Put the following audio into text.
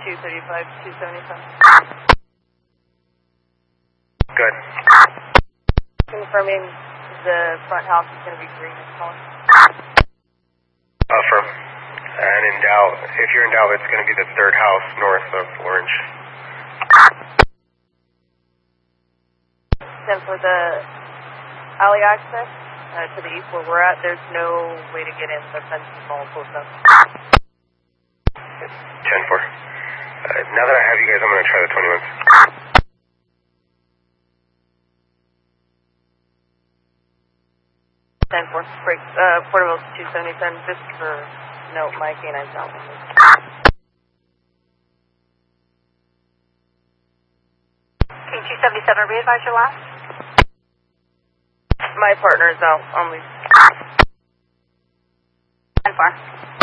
235, 277. Good. Confirming the front house is going to be green and calling. Affirm. And in Dow, if you're in Dow, it's going to be the third house north of Orange. Then for the alley access to the east where we're at, there's no way to get in. The fence is all closed up. 10-4. Now that I have you guys, I'm going to try the 21s. Break, Portobello 277, just for note, my K9's out. King 277, re-advise your last. My partner is out on leave. 10-4.